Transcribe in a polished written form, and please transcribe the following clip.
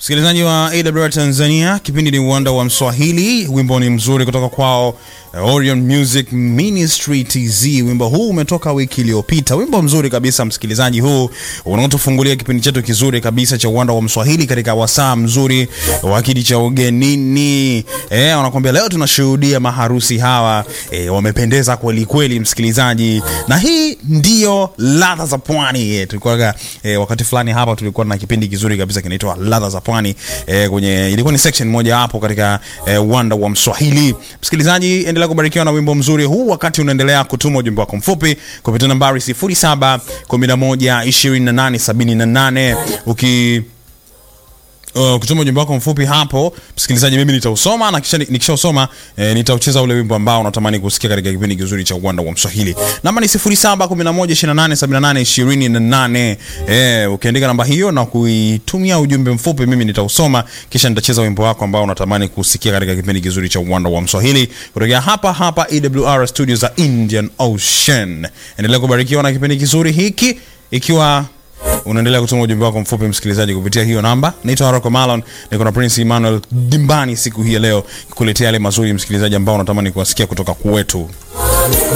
Msikilizaji wa AWR Tanzania, kipindi ni Uwanda wa Mswahili. Wimbo ni mzuri kutoka kwao Orion Music Ministry TZ. Wimbo huu umetoka wiki iliyopita. Wimbo mzuri kabisa msikilizaji, huu unaotufungulia kipindi chetu kizuri kabisa cha Uwanda wa Mswahili katika wasaa mzuri wa kiti cha ugenini. Wanakuambia leo tunashuhudia maharusi hawa wamependeza kweli kweli msikilizaji. Na hii ndio Ladha za Pwani. Tulikuwa wakati fulani hapa tulikuwa na kipindi kizuri kabisa kinaitwa Ladha za Pwani. Ilikuwa ni section moja hapo katika Uwanda wa Mswahili. Msikilizaji, endelea kubarikiwa na wimbo mzuri huu wakati unaendelea kutuma ujumbe wako mfupi kupitia nambari 07112878. Kutuma ujumbe wako mfupi hapo msikilizaji, mimi nitausoma na kisha nikishausoma nitaucheza ule wimbo ambao unatamani kusikia katika kipindi kizuri cha Uwanda wa Mswahili. Namba ni 0711287828. Ukiandika namba hiyo na kuitumia ujumbe mfupi, mimi nitausoma kisha nitacheza wimbo wako ambao unatamani kusikia katika kipindi kizuri cha Uwanda wa Mswahili kutoka hapa AWR Studios za Indian Ocean. Endelea kubarikiwa na kipindi kizuri hiki ikiwa unaendelea kutuma ujumbe wako mfupi msikilizaji kupitia hiyo namba. Naitwa Rocco Malon, niko na Prince Emmanuel Dimbani siku hii leo kukuletea yale mazuri msikilizaji ambao unatamani kuwasikia kutoka kwetu.